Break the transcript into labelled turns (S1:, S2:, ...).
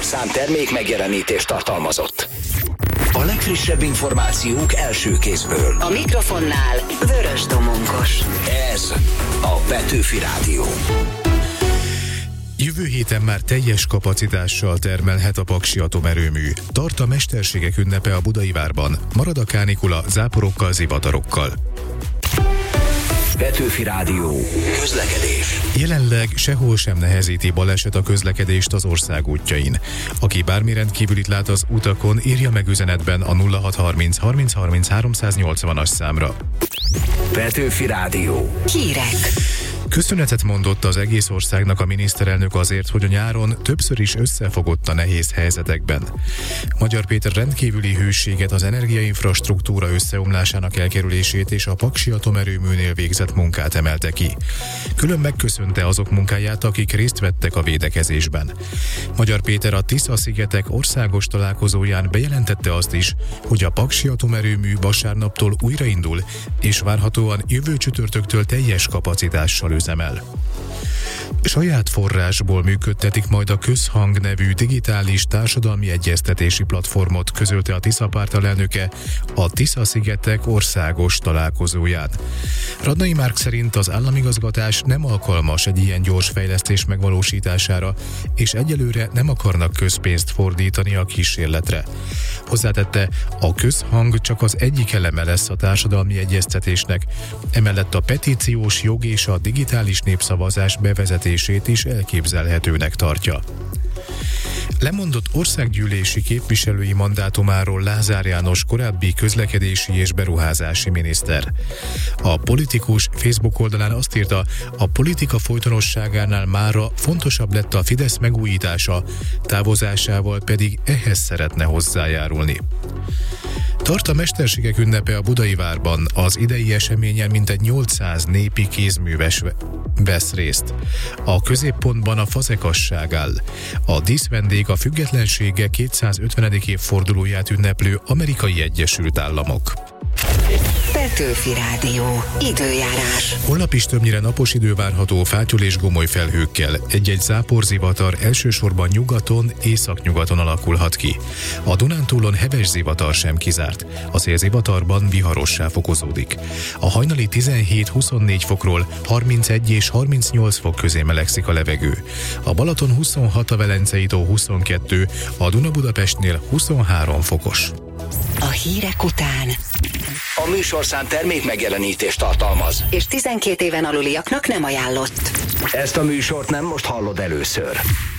S1: műsorszám termék megjelenítést tartalmazott. A legfrissebb információk első kézből.
S2: A mikrofonnál Vörös Domongos.
S1: Ez a Petőfi Rádió.
S3: Jövő héten már teljes kapacitással termelhet a Paksi atomerőmű. Tart a mesterségek ünnepe a Budaivárban. Marad a kánikula záporokkal, zivatarokkal.
S1: Petőfi Rádió. Közlekedés.
S3: Jelenleg sehol sem nehezíti baleset a közlekedést az ország útjain. Aki bármi rendkívülit lát az utakon, írja meg üzenetben a 0630 30 30 380-as számra.
S1: Petőfi Rádió.
S2: Hírek.
S3: Köszönetet mondott az egész országnak a miniszterelnök azért, hogy a nyáron többször is összefogott a nehéz helyzetekben. Magyar Péter rendkívüli hűséget az energiainfrastruktúra összeomlásának elkerülését és a Paksi atomerőműnél végzett munkát emelte ki. Külön megköszönte azok munkáját, akik részt vettek a védekezésben. Magyar Péter a Tisza-szigetek országos találkozóján bejelentette azt is, hogy a Paksi atomerőmű vasárnaptól újraindul, és várhatóan jövő csütörtöktől teljes kapacitással üzemel. Saját forrásból működtetik majd a Közhang nevű digitális társadalmi egyeztetési platformot, közölte a Tisza párt alelnöke a Tisza-szigetek országos találkozóján. Radnai Márk szerint az államigazgatás nem alkalmas egy ilyen gyors fejlesztés megvalósítására, és egyelőre nem akarnak közpénzt fordítani a kísérletre. Hozzátette, a Közhang csak az egyik eleme lesz a társadalmi egyeztetésnek, emellett a petíciós jog és a digitális népszavazás bevezetését is elképzelhetőnek tartja. Lemondott országgyűlési képviselői mandátumáról Lázár János korábbi közlekedési és beruházási miniszter. A politikus Facebook oldalán azt írta, a politika folytonosságánál mára fontosabb lett a Fidesz megújítása, távozásával pedig ehhez szeretne hozzájárulni. Tart a mesterségek ünnepe a Budaivárban, az idei eseményen mintegy 800 népi kézműves vesz részt. A középpontban a fazekasság áll. A díszvendég a függetlensége 250. évfordulóját ünneplő Amerikai Egyesült Államok.
S2: Petőfi Rádió. Időjárás.
S3: Holnap is többnyire napos idő várható fátyol és gomoly felhőkkel. Egy-egy záporzivatar elsősorban nyugaton, északnyugaton alakulhat ki. A Dunántúlon heves zivatar sem kizárt. A szélzivatarban viharossá fokozódik. A hajnali 17-24 fokról 31 és 38 fok közé melegszik a levegő. A Balaton 26, a Velencei tó 22, a Duna-Budapestnél 23 fokos.
S2: A hírek után
S1: A műsorszám termék megjelenítést tartalmaz.
S2: és 12 éven aluliaknak nem ajánlott.
S1: Ezt a műsort nem most hallod először.